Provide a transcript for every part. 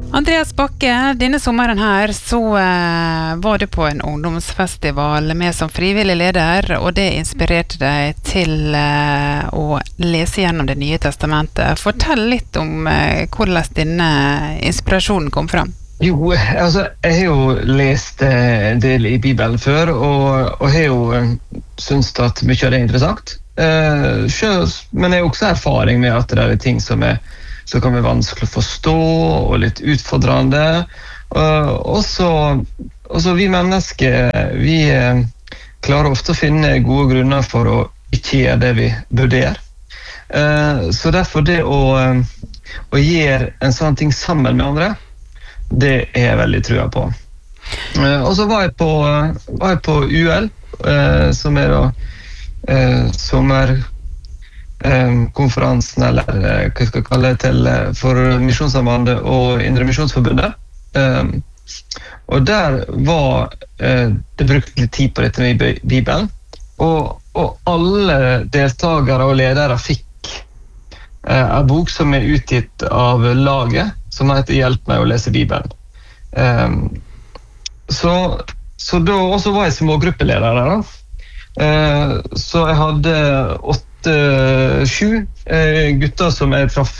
Andreas Bakke, denne sommeren her så var du på en ungdomsfestival med som frivillig leder, og det inspirerte deg til å lese gjennom det nye testamentet. Fortell litt om hvordan denne inspirasjonen kom fram. Jo, altså, jeg har jo lest en del i Bibelen før, og har jo syntes at mye av det er interessant. Men jeg har også erfaring med at det er ting som kan være vanskelig å forstå og litt utfordrende. Og så vi mennesker, vi klarer ofte å finne gode grunner for å ikke gjøre det vi burde gjøre. Så derfor det å gjøre en sånn ting sammen med andre, det er jeg veldig trua på. Og så var jeg på UL, som er da konferansen, eller hva jeg skal kalle det, for Misjonssambandet og Indre Misjonsforbundet. Og der var det brukt litt tid på dette med Bibelen, og alle deltagere og ledere fikk en bok som er utgitt av laget, som heter «Hjelp meg å lese Bibelen». Så da også var jeg smågruppeleder der da. Så jeg hadde 7 gutter som jeg traff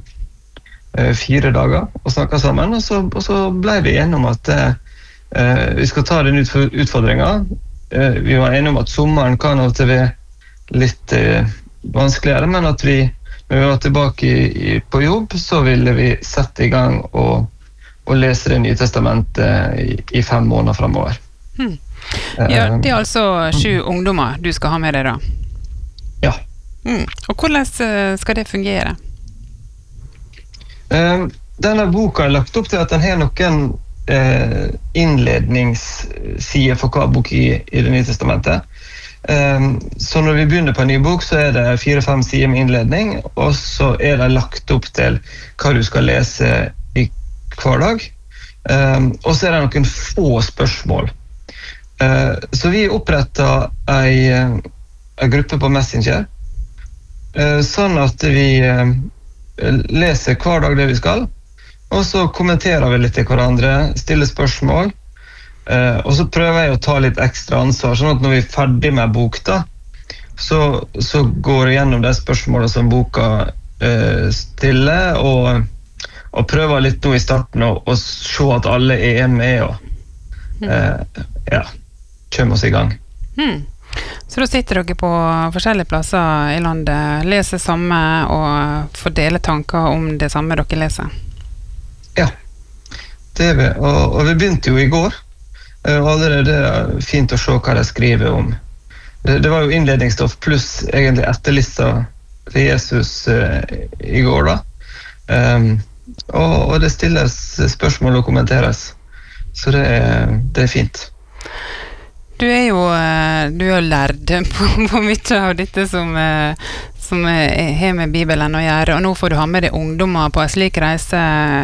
4 dager og snakket sammen, og så ble vi enige om at vi skal ta den utfordringen. Vi var enige om at sommeren kan av til være litt vanskeligere, men at når vi var tilbake på jobb, så ville vi sette i gang og lese det nye testamentet i 5 måneder fremover. Ja, det er altså 7 ungdommer du skal ha med deg da? Ja. Og hvordan skal det fungere? Denne boka er lagt opp til at den har noen innledningssider for hver bok i det nye testamentet. Så når vi begynner på en ny bok, så er det 4-5 sider med innledning, og så er det lagt opp til hva du skal lese i hver dag. Og så er det noen få spørsmål. Så vi opprettet en gruppe på Messenger, sånn at vi leser hver dag det vi skal, og så kommenterer vi litt til hverandre, stiller spørsmål, og så prøver jeg å ta litt ekstra ansvar, sånn at når vi er ferdig med bok da, så går jeg gjennom de spørsmålene som boka stiller, og prøver litt nå i starten å se at alle er med, og kommer oss i gang. Så da sitter dere på forskjellige plasser i landet, leser samme og får dele tanker om det samme dere leser? Ja, det er vi. Og vi begynte jo i går. Allerede er fint å se hva de skriver om. Det var jo innledningsstoff pluss egentlig etterlista til Jesus i går da. Og det stilles spørsmål og kommenteres. Så det er fint. Du er jo lærd på mye av dette som har med Bibelen å gjøre, og nå får du ha med deg ungdommer på en slik reise.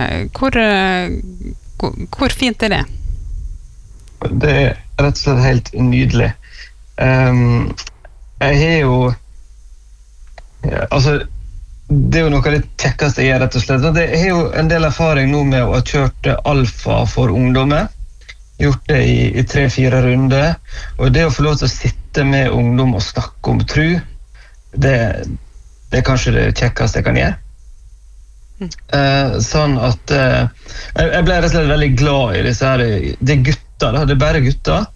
Hvor fint er det? Det er rett og slett helt nydelig. Jeg har jo altså det er jo noe av det kjekkeste jeg gjør, rett og slett. Jeg har jo en del erfaring nå med å ha kjørt alfa for ungdommer, gjort det i 3-4 runder, og det å få lov til å sitte med ungdom og snakke om tro, det er kanskje det kjekkeste jeg kan gjøre. Sånn at jeg ble rett og slett veldig glad i disse her, det er gutter da, det er bare gutter,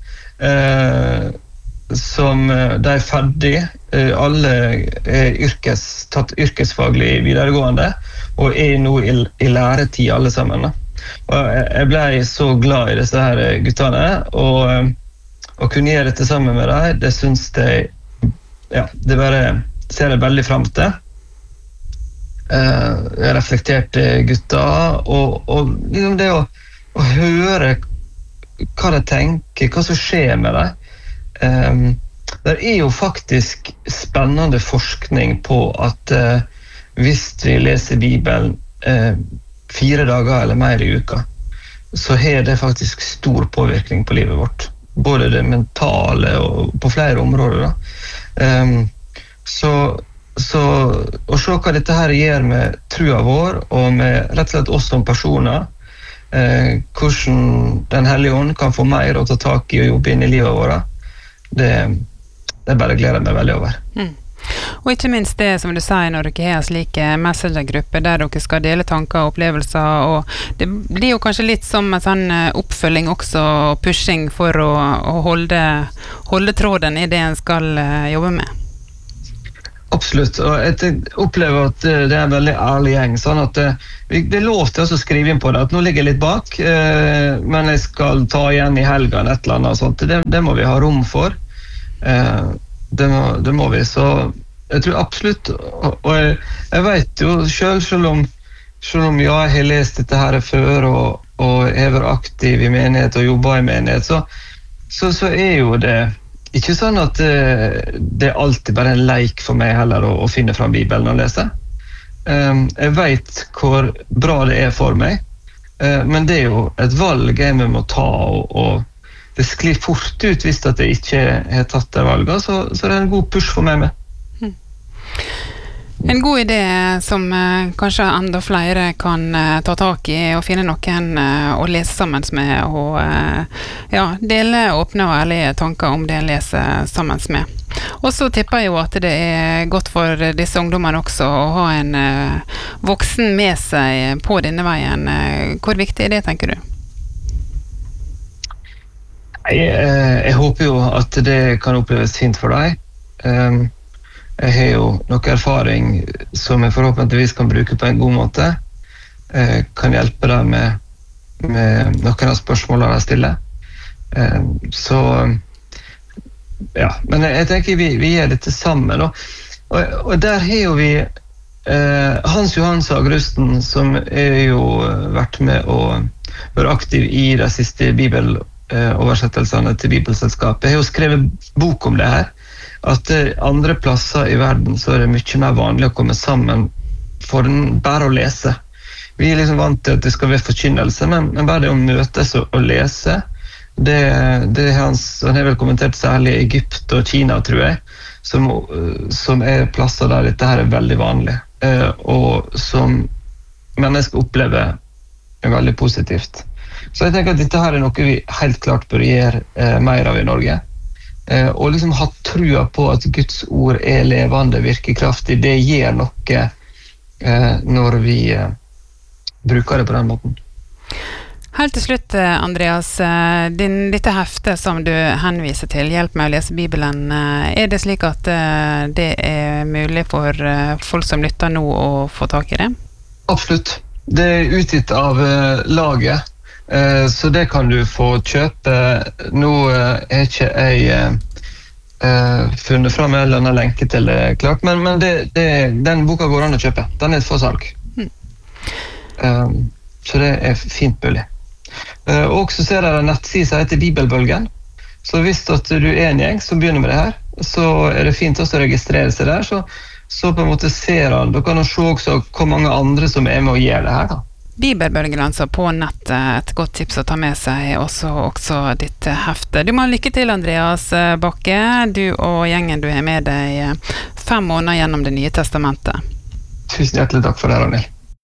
som de er ferdig, alle er tatt yrkesfaglig videregående, og er nå i læretid alle sammen da. Og jeg ble så glad i disse her guttene, og å kunne gjøre dette sammen med dem, det synes jeg, det bare ser jeg veldig frem til. Jeg reflekterte gutter, og liksom det å høre hva de tenker, hva som skjer med dem. Det er jo faktisk spennende forskning på at hvis vi leser Bibelen 4 dager eller mer i uka, så har det faktisk stor påvirkning på livet vårt. Både det mentale og på flere områder da. Så å se hva dette her gjør med trua vår, og med rett og slett oss som personer, hvordan Den hellige ånd kan få mer å ta tak i og jobbe inn i livet vårt, det bare gleder jeg meg veldig over. Og ikke minst det som du sier når dere har slike messengergrupper der dere skal dele tanker og opplevelser, og det blir jo kanskje litt som en sånn oppfølging også, og pushing for å holde tråden i det en skal jobbe med. Absolutt, og jeg opplever at det er en veldig ærlig gjeng, sånn at det er lov til å skrive inn på det, at nå ligger jeg litt bak, men jeg skal ta igjen i helgen et eller annet og sånt. Det må vi ha rom for. Det må vi, så jeg tror absolutt, og jeg vet jo selv om jeg har lest dette her før og jeg var aktiv i menighet og jobbet i menighet, så er jo det ikke sånn at det er alltid bare en leik for meg heller å finne fram Bibelen og lese. Jeg vet hvor bra det er for meg, men det er jo et valg jeg må ta, og det sklir fort ut hvis at jeg ikke har tatt det valget, så det er en god push for meg med. En god idé som kanskje enda flere kan ta tak i og finne noen å lese sammen med, og dele åpne og ærlige tanker om det en leser sammen med. Og så tipper jeg jo at det er godt for disse ungdommene også å ha en voksen med seg på denne veien. Hvor viktig er det, tenker du? Jeg håper jo at det kan oppleves fint for deg. Jeg har jo noe erfaring som jeg forhåpentligvis kan bruke på en god måte. Kan hjelpe deg med noen av spørsmålene jeg stiller. Så ja, men jeg tenker vi gjør dette sammen. Og der har jo vi Hans Johan Sagrusten, som er jo vært med å være aktiv i de siste bibeloversettelsene til Bibelselskapet. Jeg har jo skrevet bok om det her, at andre plasser i verden så er det mye mer vanlig å komme sammen for bare å lese. Vi er liksom vant til at det skal være forkynnelse, men bare det å møtes og lese, det han har vel kommentert særlig i Egypt og Kina, tror jeg, som er plasser der dette her er veldig vanlig, og som mennesker opplever er veldig positivt. Så jeg tenker at dette her er noe vi helt klart bør gjøre mer av i Norge. Og liksom ha trua på at Guds ord er levende, virkekraftig. Det gjør noe når vi bruker det på den måten. Helt til slutt, Andreas, dette heftet som du henviser til, Hjelp meg å lese Bibelen, er det slik at det er mulig for folk som lytter nå å få tak i det? Absolutt. Det er utgitt av laget. Så det kan du få kjøpe. Nå er ikke jeg funnet frem en eller annen lenke til det, klart, men den boka går an å kjøpe. Den er for salg. Så det er fint mulig. Og så ser jeg en nettside som heter Bibelbølgen. Så hvis at du er en gjeng som begynner med det her, så er det fint også å registrere seg der, så på en måte ser han. Da kan han se også hvor mange andre som er med å gjøre det her da. Bibelbølgen altså på nettet, et godt tips å ta med seg, også ditt hefte. Du må ha lykke til, Andreas Bakke, du og gjengen du har med deg 5 måneder gjennom Det nye testamentet. Tusen hjertelig takk for det, Ragnhild.